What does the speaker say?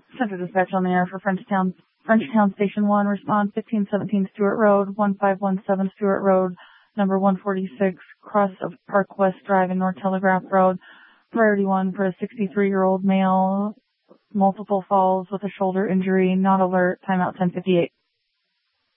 Central Dispatch on the air for Frenchtown Station 1. Respond 1517 Stewart Road, 1517 Stewart Road, number 146, cross of Park West Drive and North Telegraph Road. Priority 1 for a 63-year-old male, multiple falls with a shoulder injury, not alert, timeout 1058.